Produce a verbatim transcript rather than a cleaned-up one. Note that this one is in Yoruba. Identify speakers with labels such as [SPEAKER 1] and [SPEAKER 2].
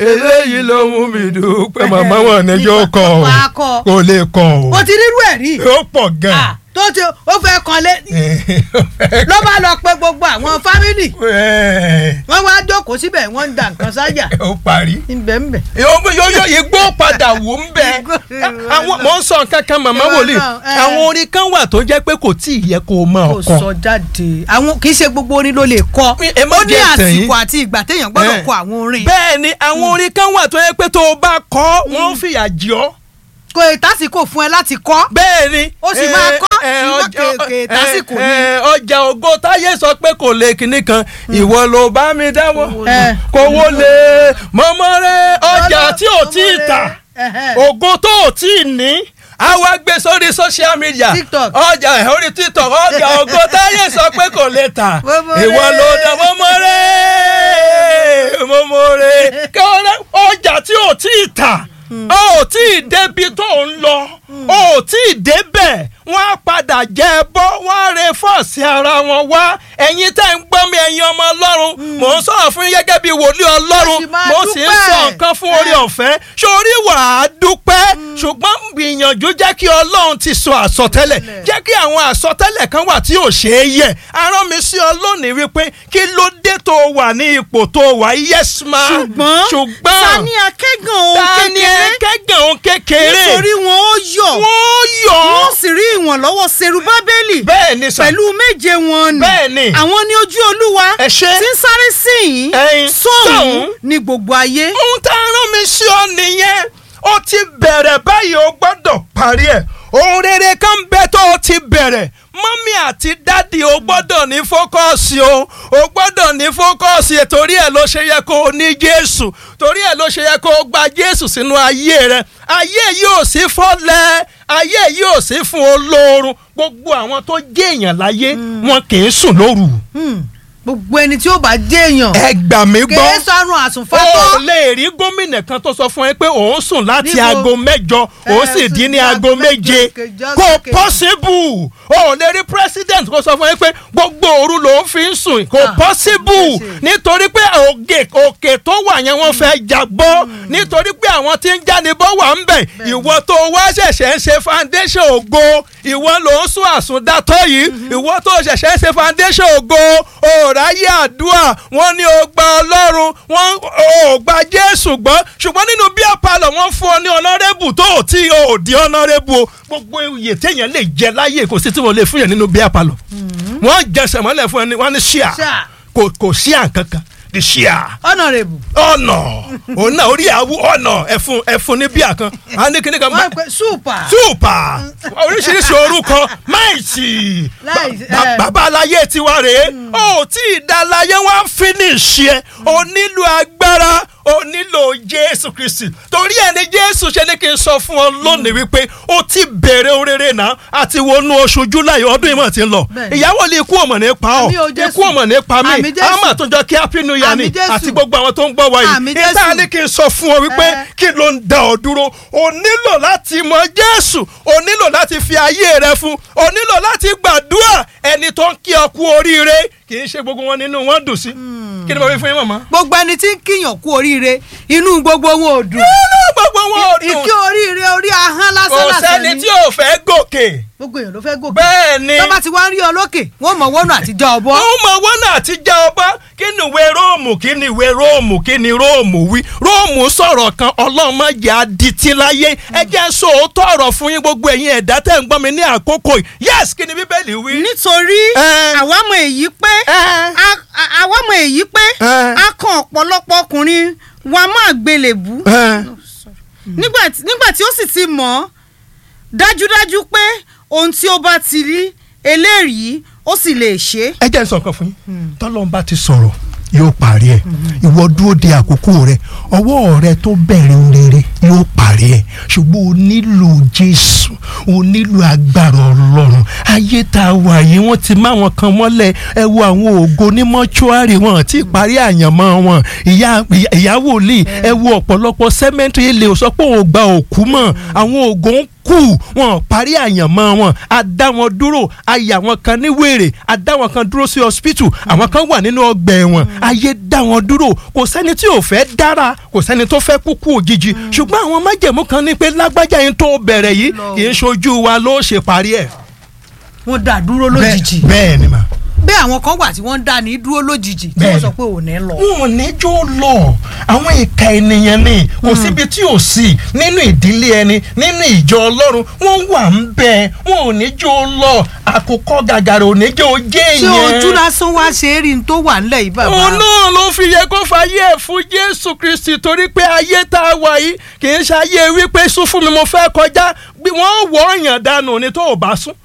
[SPEAKER 1] eléyìí ló mú mi dúpẹ́ màmá wọn níjọ́ kọ o kò lè kọ o.
[SPEAKER 2] o ti rírú ẹ̀ rí.
[SPEAKER 1] ó pọ̀ gan-an.
[SPEAKER 2] tó ti ó fẹ́ kan lé ló bá lọ pé gbogbo àwọn fámìlì wọ́n wá jókòó síbẹ̀ wọ́n ń da nǹkan sájà.
[SPEAKER 1] ó parí.
[SPEAKER 2] nbẹ nbẹ.
[SPEAKER 1] yóò yóò igbó padà wò ń bẹ. àwọn mò ń sọ nǹkan kan màmá wòlíì àwọn orin kan wà tó jẹ́ pé kò tí ì yẹ kó o máa kọ.
[SPEAKER 2] kò sọ jáde àwọn kì í ṣe gbogbo orin ló lè kọ. ó ní àsìkò àti ìgbà téèyàn gbọ́dọ̀ kọ àwọn orin.
[SPEAKER 1] bẹ́ẹ̀ ni àwọn orin kan wà tó yẹ pé tó o bá kọ wọ́n fìyà jẹ ọ́.
[SPEAKER 2] kò tásìkò fún ẹ láti kọ́.
[SPEAKER 1] bẹ́ẹ̀ ni
[SPEAKER 2] ó sì máa kọ́ ṣùgbọ́n kèké tásìkò ni.
[SPEAKER 1] ọjà ògo táyé sọ pé kò lè kinní kan ìwọ ló bá mi dáwọ́ kówó lè mọ́mọ́ rẹ ọjà tí ò tí ì tà ògo tó ò tí ì ní àwa gbé sórí social media ọjà orí tiktok ọjà ògo táyé sọ pé kò lè tà ìwọ ló dá mọ́mọ́ rẹ mọ́mọ́ rẹ ọjà tí ò tí ì tà ó tí ì débi tó ń lọ ó tí ì débẹ̀ wọ́n á padà jẹ́ bọ́ wọ́n á re fọ́ọ̀sì ara wọn wá ẹ̀yin tẹ́ ń gbọ́ mi ẹ̀yin ọmọ ọlọ́run mò ń sọ̀rọ̀ fún yín gẹ́gẹ́ bí wòlíì ọlọ́run mo sì ń sọ nǹkan fún orí ọ̀fẹ́ sórí wàá dúpẹ́ ṣùgbọ́n gbìyànjú jẹ́ kí ọlọ́run ti sọ àsọtẹ́lẹ̀ jẹ́ kí àwọn àsọtẹ́lẹ̀ kan wà tí ò ṣeé yẹ arán mi sí ọlọ́run wípé kí ló dé tó wà ní ipò tó wà yes ma
[SPEAKER 2] ṣùgbọ́n tani akẹ́gàn òun kékeré
[SPEAKER 1] tani akẹ́gàn òun kékeré
[SPEAKER 2] nítorí wọn ó yọ̀
[SPEAKER 1] wọ́n yọ̀
[SPEAKER 2] wọ́n sì rí ìwọ̀n lọ́wọ́ Serubábélì
[SPEAKER 1] bẹ́ẹ̀ ni sà
[SPEAKER 2] pẹ̀lú méje wọn ni
[SPEAKER 1] bẹ́ẹ̀ ni
[SPEAKER 2] àwọn ní ojú Olúwa tí ń sáré sí yìí sóhun ní gbogbo ayé.
[SPEAKER 1] ohun tá a rán mi sí ọ nìyẹn ó ti bẹ̀rẹ̀ báyìí ó gbọ́dọ̀ parí ẹ̀ ohun rere kan bẹ tó o ti bẹ̀rẹ̀ mọ́mí àti dádì o gbọ́dọ̀ ní fókọ́ọ̀sì o o gbọ́dọ̀ ní fókọ́ọ̀sì torí ẹ̀ ló ṣe yẹ kó o ní Jésù torí ẹ̀ ló ṣe yẹ kó o gba Jésù sínú ayé rẹ ayé yóò sí fọ́lẹ̀ ayé yóò sí fún olóorun gbogbo àwọn tó jẹ́ èèyàn láyé wọn kì í sùn lóru.
[SPEAKER 2] gbogbo ẹni tí ó bá jẹ́ èèyàn.
[SPEAKER 1] ẹ gbà mí gbọ́
[SPEAKER 2] kèé sọrun àsùnfàtọ́.
[SPEAKER 1] o lè rí gómìnà kan tó sọ fún ẹ pé òun sùn láti aago mẹ́jọ òun sì dín ní aago méje kò possible o lè rí president kó sọ fún ẹ pé gbogbo òru ló fi ń sùn kò possible nítorí pé òkè tó wà yẹn wọ́n fẹ́ jábọ́ nítorí pé àwọn tí ń jánibọ́ wà ń bẹ̀ ìwọ tó wá ṣẹ̀ṣẹ̀ ń ṣe foundation ògo ìwọ ló ń sún àsundátọ́ yìí ìwọ tó ṣẹ̀ṣẹ̀ ń ṣe foundation ògo o ráyé àdúrà wọ́n ní o gba Ọlọ́run wọ́n ò gba Jésù gbọ́ ṣùgbọ́n nínú bí àpàlọ̀ wọ́n fún ọ ní ọ̀nàrẹ́bù tó ò tí ò di ọ̀nàrẹ́bù o gbogbo iye téèyàn lè jẹ láyé kò sí tí wọ́n lè fún yẹn nínú bí àpàlọ̀ wọ́n jẹsẹ̀ mọ́lẹ̀ fún ẹni wọ́n ní ṣíà kò ṣíà kankan di ṣíà.
[SPEAKER 2] ọ̀nàrẹ́bù.
[SPEAKER 1] ọ̀nà òun náà orí àwù ọ̀nà ẹ̀fun ẹ̀fun ní bíà kan a ní kíní kan.
[SPEAKER 2] wọ́n pe súpà.
[SPEAKER 1] súpà oríṣiríṣi orúkọ máìsì bàbá aláyé tiwa rèé ó tí ì dá aláyé wọn finish ẹ o nílò agbára o nílò Jésù Kristi torí ẹni Jésù ṣe ní kí n sọ fún ọ lónìí wípé ó ti bẹ̀rẹ̀ oréré náà àti wọnú oṣù July ọdún ìmọ̀ ti ń lọ ìyàwó lè ikú ọmọ nípa ọ ikú ọmọ nípa mi àmọ́ àtúnjọ kí happy new year ni àti gbogbo àwọn tó ń gbọ́ wa yìí ìta ní kí n sọ fún ọ wípé kí ló ń da ọ dúró o nílò láti mọ Jésù o nílò láti fi ayé rẹ fún o nílò láti gbàdúrà ẹni tó ń kí ọ kú oríire kì í ṣe gbogbo wọn nínú wọn dùn sí kí ni mo fi fún yín màmá.
[SPEAKER 2] gbogbo ẹni tí ń kíyàn kú oríire inú gbogbo wọn ò dùn.
[SPEAKER 1] inú gbogbo wọn ò dùn.
[SPEAKER 2] ìkí oríire orí ahọ́n lásán
[SPEAKER 1] kò
[SPEAKER 2] lásán
[SPEAKER 1] sẹ́ni tí ò fẹ́ gòkè.
[SPEAKER 2] gbogbo èèyàn ló fẹ́ gòkè.
[SPEAKER 1] bẹ́ẹ̀ ni.
[SPEAKER 2] tó bá ti wá rí ọ lókè wọ́n mọ̀ wọ́nà àtijọ́ ọbọ.
[SPEAKER 1] wọ́n mọ̀ wọ́nà àtijọ́ ọbọ kí ni ìwé róòmù kí ni ìwé róòmù kí ni róòmù wí. róòmù sọ̀rọ̀ kan ọlọ́run má jẹ́ adití láyé ẹ jẹ́ sọ òótọ́ ọ̀rọ̀ fún yín gbogbo ẹ̀yin ẹ̀dá tẹ̀ ń gbọ́ mi ní àkókò yìí yes kí ni bíbélì wí.
[SPEAKER 2] nítorí àwa mọ̀ èyí pé àwa mọ̀ èyí pé a kan ọ̀pọ̀lọpọ̀ ọkùnrin wa máa gbélébú nígbà tí ó sì ti mọ̀ dájúdájú pé ohun tí ó bá ti rí eléyìí ó sì lè ṣe.
[SPEAKER 1] ẹ jẹ́ n sọ nǹkan fún yín tọ́lọ́run bá ti sọ̀rọ̀ yóò parí ẹ̀ ìwọ dúró de àkókò rẹ ọwọ́ rẹ tó bẹ̀rẹ̀ rere yóò parí ẹ̀ ṣùgbọ́n o nílò Jésù o nílò agbára Ọlọ́run ayé tá a wà yìí wọ́n ti má wọn kan mọ́lẹ̀ ẹ wo àwọn ògo ní mọ́ṣúárì wọn tí parí àyànmọ́ wọn ìyá wòlíì ẹ wo ọ̀pọ̀lọpọ̀ sẹ́mẹ́ntì ilé ò sọ pé òun gba òkú mọ́ àwọn ògo ń kú kú wọn parí àyànmọ́ wọn a dá wọn dúró a yà wọn kan ní wèrè a dá wọn kan dúró sí hospital àwọn kan wà nínú ọgbà ẹ̀wọ̀n ayé dá wọn dúró kò sẹ́ni tí ò fẹ́ dára kò sẹ́ni tó fẹ́ kúkú òjijì ṣùgbọ́n àwọn májẹ̀mú kan ní pé lágbájá yín tó bẹ̀rẹ̀ yìí kì í ṣojú wa ló ṣe parí ẹ̀.
[SPEAKER 2] wọ́n dá dúró lójijì.
[SPEAKER 1] bẹ́ẹ̀ ni mà.
[SPEAKER 2] bẹ́ẹ̀ àwọn kan wà tí wọ́n dá ní dúró lójijì tí wọ́n sọ pé ò ní lọ.
[SPEAKER 1] wọn ò ní jó lọ àwọn ìka ènìyàn ni kò síbi tí ò sí nínú ìdílé ẹni nínú ìjọ Ọlọ́run wọ́n wà ń bẹ wọn ò ní jó lọ àkókò gàgàrà ò ní jó jẹ́ ìyẹn.
[SPEAKER 2] ṣé ojú lásán wá ṣe é rí n tó wà nílẹ̀ yìí bàbá.
[SPEAKER 1] òun náà ló fi yẹ kó fàyè ẹ̀ fún Jésù Kristi torí pé ayé tá a wà yìí kì í ṣe ayé wípé sún fún mi mo fẹ́ kọjá bí wọ́n wọ̀ ọ̀yàn dànù ni tó o bá sún.